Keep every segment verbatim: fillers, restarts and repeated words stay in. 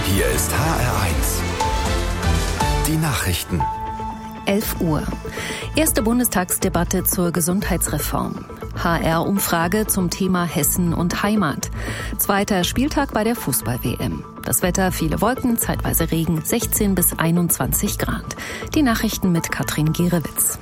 Hier ist H R eins. Die Nachrichten. elf Uhr. Erste Bundestagsdebatte zur Gesundheitsreform. H R-Umfrage zum Thema Hessen und Heimat. Zweiter Spieltag bei der Fußball-W M. Das Wetter, viele Wolken, zeitweise Regen, sechzehn bis einundzwanzig Grad. Die Nachrichten mit Katrin Gerewitz.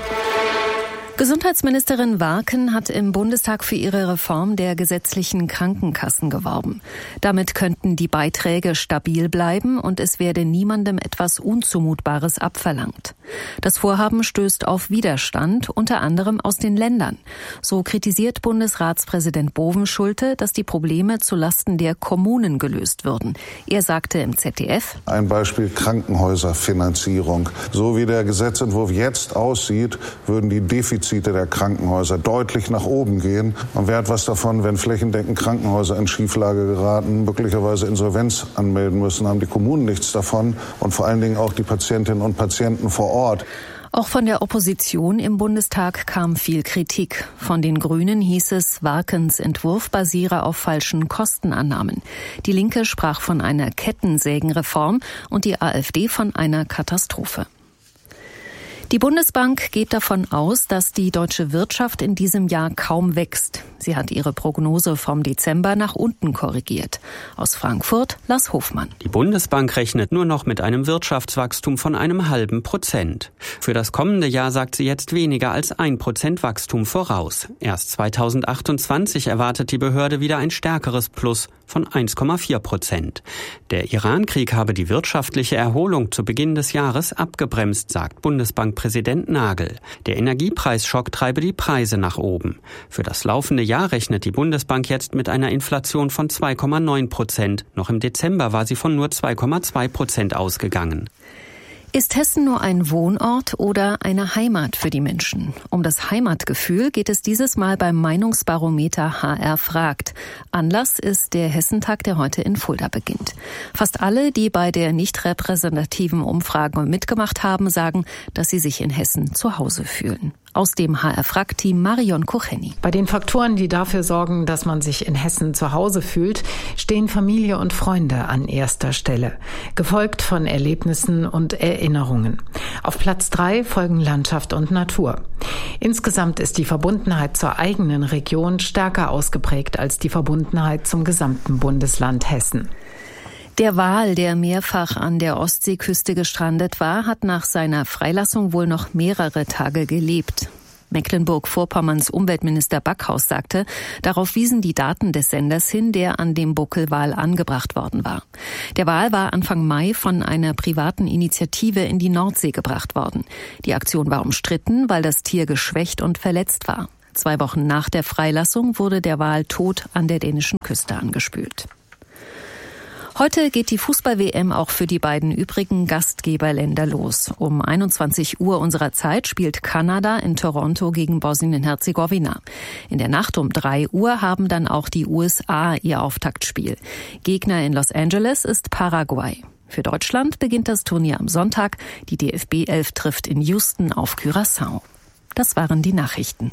Gesundheitsministerin Warken hat im Bundestag für ihre Reform der gesetzlichen Krankenkassen geworben. Damit könnten die Beiträge stabil bleiben und es werde niemandem etwas Unzumutbares abverlangt. Das Vorhaben stößt auf Widerstand, unter anderem aus den Ländern. So kritisiert Bundesratspräsident Bovenschulte, dass die Probleme zulasten der Kommunen gelöst würden. Er sagte im Z D F: Ein Beispiel Krankenhäuserfinanzierung. So wie der Gesetzentwurf jetzt aussieht, würden die Defizite der Krankenhäuser deutlich nach oben gehen. Und wer hat was davon, wenn flächendeckend Krankenhäuser in Schieflage geraten, möglicherweise Insolvenz anmelden müssen, haben die Kommunen nichts davon und vor allen Dingen auch die Patientinnen und Patienten vor Ort. Auch von der Opposition im Bundestag kam viel Kritik. Von den Grünen hieß es, Warkens Entwurf basiere auf falschen Kostenannahmen. Die Linke sprach von einer Kettensägenreform und die AfD von einer Katastrophe. Die Bundesbank geht davon aus, dass die deutsche Wirtschaft in diesem Jahr kaum wächst. Sie hat ihre Prognose vom Dezember nach unten korrigiert. Aus Frankfurt, Lars Hofmann. Die Bundesbank rechnet nur noch mit einem Wirtschaftswachstum von einem halben Prozent. Für das kommende Jahr sagt sie jetzt weniger als ein Prozent Wachstum voraus. Erst zweitausendachtundzwanzig erwartet die Behörde wieder ein stärkeres Plus von eins Komma vier Prozent. Der Iran-Krieg habe die wirtschaftliche Erholung zu Beginn des Jahres abgebremst, sagt Bundesbankpräsident Nagel. Der Energiepreisschock treibe die Preise nach oben. Für das laufende Jahr rechnet die Bundesbank jetzt mit einer Inflation von zwei Komma neun Prozent. Noch im Dezember war sie von nur zwei Komma zwei Prozent ausgegangen. Ist Hessen nur ein Wohnort oder eine Heimat für die Menschen? Um das Heimatgefühl geht es dieses Mal beim Meinungsbarometer H R fragt. Anlass ist der Hessentag, der heute in Fulda beginnt. Fast alle, die bei der nicht repräsentativen Umfrage mitgemacht haben, sagen, dass sie sich in Hessen zu Hause fühlen. Aus dem H R-Frag-Team Marion Kucheni. Bei den Faktoren, die dafür sorgen, dass man sich in Hessen zu Hause fühlt, stehen Familie und Freunde an erster Stelle, gefolgt von Erlebnissen und Erinnerungen. Auf Platz drei folgen Landschaft und Natur. Insgesamt ist die Verbundenheit zur eigenen Region stärker ausgeprägt als die Verbundenheit zum gesamten Bundesland Hessen. Der Wal, der mehrfach an der Ostseeküste gestrandet war, hat nach seiner Freilassung wohl noch mehrere Tage gelebt. Mecklenburg-Vorpommerns Umweltminister Backhaus sagte, darauf wiesen die Daten des Senders hin, der an dem Buckelwal angebracht worden war. Der Wal war Anfang Mai von einer privaten Initiative in die Nordsee gebracht worden. Die Aktion war umstritten, weil das Tier geschwächt und verletzt war. Zwei Wochen nach der Freilassung wurde der Wal tot an der dänischen Küste angespült. Heute geht die Fußball-W M auch für die beiden übrigen Gastgeberländer los. Um einundzwanzig Uhr unserer Zeit spielt Kanada in Toronto gegen Bosnien-Herzegowina. In der Nacht um drei Uhr haben dann auch die U S A ihr Auftaktspiel. Gegner in Los Angeles ist Paraguay. Für Deutschland beginnt das Turnier am Sonntag. Die D F B elf trifft in Houston auf Curaçao. Das waren die Nachrichten.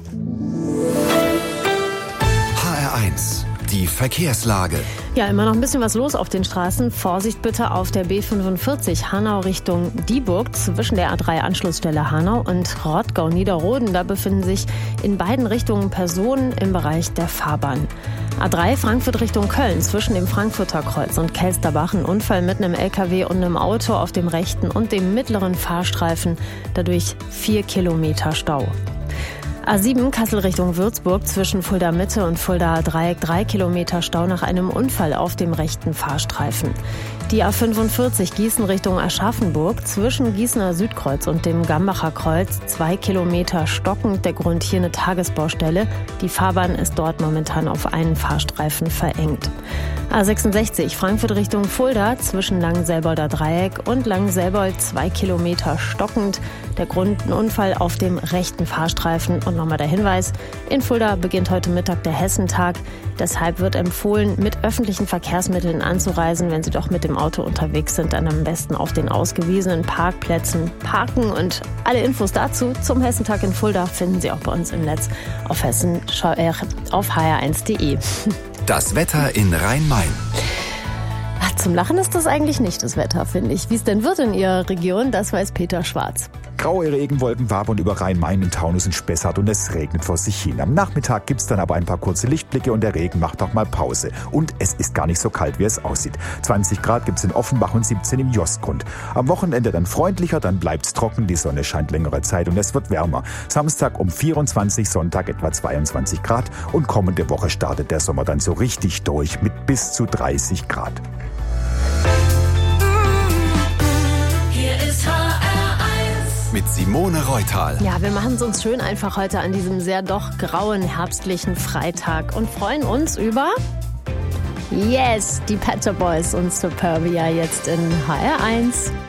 H R eins. Die Verkehrslage. Ja, immer noch ein bisschen was los auf den Straßen. Vorsicht bitte auf der B fünfundvierzig Hanau Richtung Dieburg zwischen der A drei Anschlussstelle Hanau und Rottgau-Niederroden. Da befinden sich in beiden Richtungen Personen im Bereich der Fahrbahn. A drei Frankfurt Richtung Köln zwischen dem Frankfurter Kreuz und Kelsterbach. Ein Unfall mit einem L K W und einem Auto auf dem rechten und dem mittleren Fahrstreifen. Dadurch vier Kilometer Stau. A sieben Kassel Richtung Würzburg zwischen Fulda Mitte und Fulda Dreieck drei Kilometer Stau nach einem Unfall auf dem rechten Fahrstreifen. Die A fünfundvierzig Gießen Richtung Aschaffenburg zwischen Gießener Südkreuz und dem Gambacher Kreuz zwei Kilometer stockend. Der Grund hier eine Tagesbaustelle. Die Fahrbahn ist dort momentan auf einen Fahrstreifen verengt. A sechsundsechzig Frankfurt Richtung Fulda zwischen Langenselbolder Dreieck und Langenselbold zwei Kilometer stockend. Der Grund ein Unfall auf dem rechten Fahrstreifen. Und nochmal der Hinweis, in Fulda beginnt heute Mittag der Hessentag. Deshalb wird empfohlen, mit öffentlichen Verkehrsmitteln anzureisen. Wenn Sie doch mit dem Auto unterwegs sind, dann am besten auf den ausgewiesenen Parkplätzen parken. Und alle Infos dazu zum Hessentag in Fulda finden Sie auch bei uns im Netz auf, Hessen, auf h r eins punkt d e. Das Wetter in Rhein-Main. zum Lachen ist das eigentlich nicht, das Wetter, finde ich. Wie es denn wird in Ihrer Region, das weiß Peter Schwarz. Graue Regenwolken wabern über Rhein-Main und Taunus und Spessart und es regnet vor sich hin. Am Nachmittag gibt's dann aber ein paar kurze Lichtblicke und der Regen macht auch mal Pause. Und es ist gar nicht so kalt, wie es aussieht. zwanzig Grad gibt's in Offenbach und siebzehn im Jostgrund. Am Wochenende dann freundlicher, dann bleibt's trocken, die Sonne scheint längere Zeit und es wird wärmer. Samstag um vierundzwanzig, Sonntag etwa zweiundzwanzig Grad und kommende Woche startet der Sommer dann so richtig durch mit bis zu dreißig Grad. Mit Simone Reutal. Ja, wir machen es uns schön einfach heute an diesem sehr doch grauen herbstlichen Freitag und freuen uns über Yes, die Pet Shop Boys und Superbia jetzt in H R eins.